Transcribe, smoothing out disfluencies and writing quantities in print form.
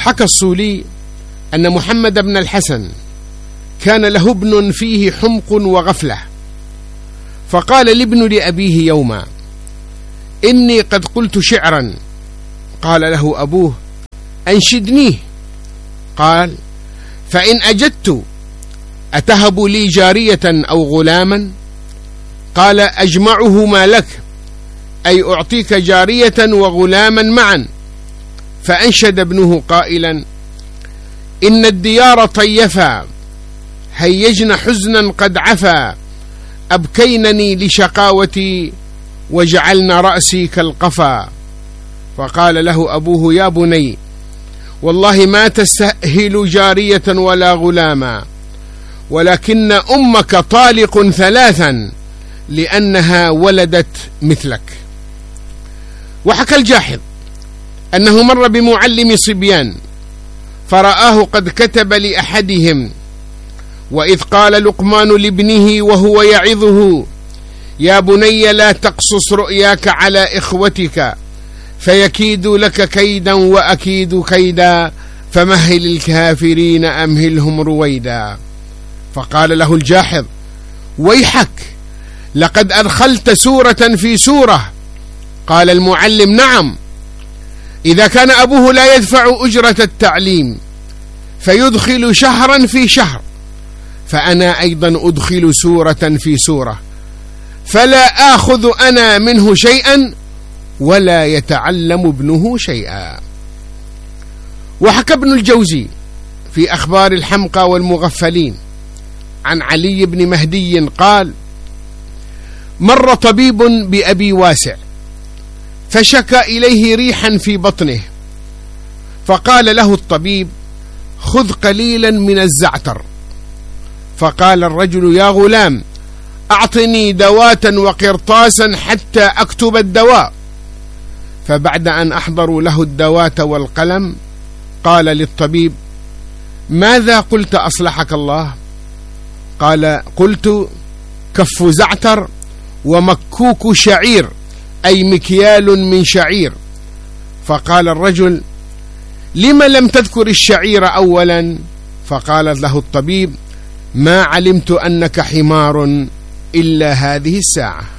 حكى الصولي أن محمد بن الحسن كان له ابن فيه حمق وغفلة، فقال الابن لأبيه يوما: إني قد قلت شعرا. قال له أبوه: أنشدنيه. قال: فإن أجدت أتهب لي جارية أو غلاما؟ قال: أجمعهما لك، أي أعطيك جارية وغلاما معا. فأنشد ابنه قائلا: إن الديار طيفا هيجن حزنا قد عفا، أبكينني لشقاوتي وجعلن رأسي كالقفا. فقال له أبوه: يا بني، والله ما تستأهل جارية ولا غلاما، ولكن أمك طالق ثلاثا لأنها ولدت مثلك. وحكى الجاحظ أنه مر بمعلم صبيان فرآه قد كتب لأحدهم: وإذ قال لقمان لابنه وهو يعظه: يا بني لا تقصص رؤياك على إخوتك فيكيدوا لك كيدا وأكيد كيدا، فمهل الكافرين أمهلهم رويدا. فقال له الجاحظ: ويحك، لقد أدخلت سورة في سورة. قال المعلم: نعم، إذا كان أبوه لا يدفع أجرة التعليم فيدخل شهرا في شهر، فأنا أيضا أدخل سورة في سورة، فلا آخذ أنا منه شيئا ولا يتعلم ابنه شيئا. وحكى ابن الجوزي في أخبار الحمقى والمغفلين عن علي بن مهدي قال: مر طبيب بأبي واسع فشكى إليه ريحا في بطنه، فقال له الطبيب: خذ قليلا من الزعتر. فقال الرجل: يا غلام، أعطني دواة وقرطاسا حتى أكتب الدواء. فبعد أن أحضروا له الدواة والقلم قال للطبيب: ماذا قلت أصلحك الله؟ قال: قلت كف زعتر ومكوك شعير، أي مكيال من شعير. فقال الرجل: لم لم تذكر الشعير أولا؟ فقال له الطبيب: ما علمت أنك حمار إلا هذه الساعة.